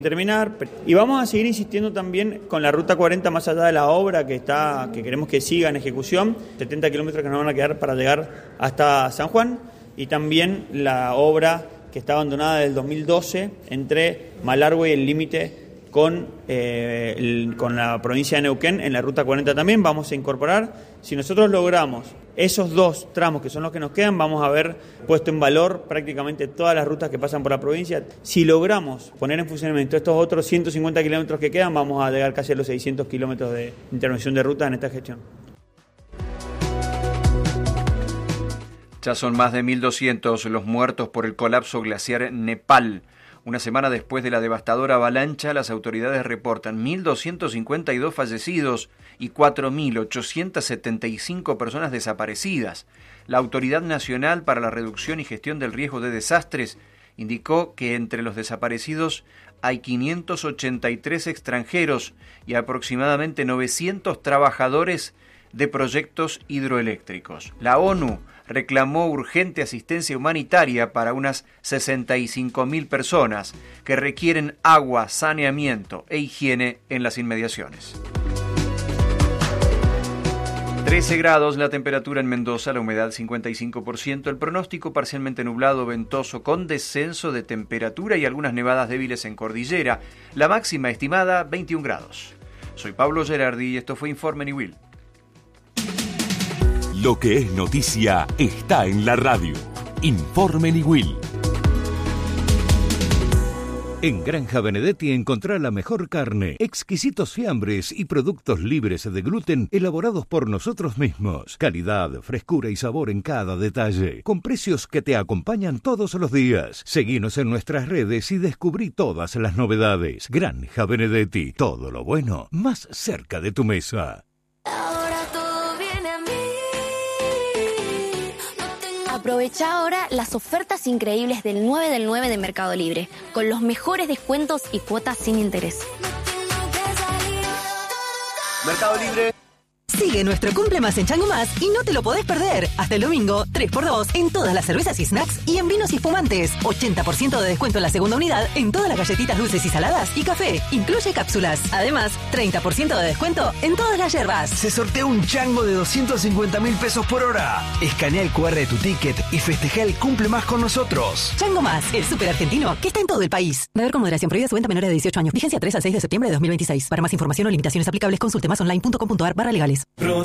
terminar, y vamos a seguir insistiendo también con la Ruta 40 más allá de la obra que queremos que siga en ejecución, 70 kilómetros que nos van a quedar para llegar hasta San Juan, y también la obra que está abandonada desde el 2012 entre Malargüe y el límite con la provincia de Neuquén. En la Ruta 40 también vamos a incorporar. Si nosotros logramos esos dos tramos que son los que nos quedan, vamos a haber puesto en valor prácticamente todas las rutas que pasan por la provincia. Si logramos poner en funcionamiento estos otros 150 kilómetros que quedan, vamos a llegar casi a los 600 kilómetros de intervención de ruta en esta gestión. Ya son más de 1.200 los muertos por el colapso glaciar en Nepal. Una semana después de la devastadora avalancha, las autoridades reportan 1.252 fallecidos y 4.875 personas desaparecidas. La Autoridad Nacional para la Reducción y Gestión del Riesgo de Desastres indicó que entre los desaparecidos hay 583 extranjeros y aproximadamente 900 trabajadores de proyectos hidroeléctricos. La ONU reclamó urgente asistencia humanitaria para unas 65.000 personas que requieren agua, saneamiento e higiene en las inmediaciones. 13 grados la temperatura en Mendoza, la humedad 55%, el pronóstico parcialmente nublado, ventoso, con descenso de temperatura y algunas nevadas débiles en cordillera, la máxima estimada 21 grados. Soy Pablo Gerardi y esto fue Informe Niwil. Lo que es noticia está en la radio. Informe Niwil. En Granja Benedetti encontrá la mejor carne, exquisitos fiambres y productos libres de gluten elaborados por nosotros mismos. Calidad, frescura y sabor en cada detalle, con precios que te acompañan todos los días. Seguinos en nuestras redes y descubrí todas las novedades. Granja Benedetti, todo lo bueno más cerca de tu mesa. Aprovecha ahora las ofertas increíbles del 9 del 9 de Mercado Libre, con los mejores descuentos y cuotas sin interés. Mercado Libre. Sigue nuestro Cumple Más en Chango Más y no te lo podés perder. Hasta el domingo, 3x2 en todas las cervezas y snacks y en vinos y espumantes. 80% de descuento en la segunda unidad en todas las galletitas dulces y saladas y café. Incluye cápsulas. Además, 30% de descuento en todas las yerbas. Se sortea un chango de 250.000 pesos por hora. Escanea el QR de tu ticket y festeja el Cumple Más con nosotros. Chango Más, el súper argentino que está en todo el país. Beber con moderación, prohibida su venta a menores de 18 años. Vigencia 3 al 6 de septiembre de 2026. Para más información o limitaciones aplicables, consulte masonline.com.ar/legales.